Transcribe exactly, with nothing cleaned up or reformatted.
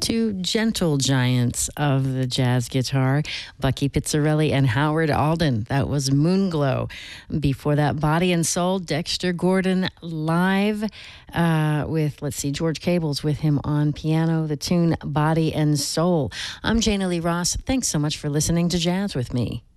Two gentle giants of the jazz guitar, Bucky Pizzarelli and Howard Alden. That was Moonglow. Before that, Body and Soul, Dexter Gordon live uh, with, let's see, George Cables with him on piano, the tune Body and Soul. I'm Jana Lee Ross. Thanks so much for listening to Jazz with me.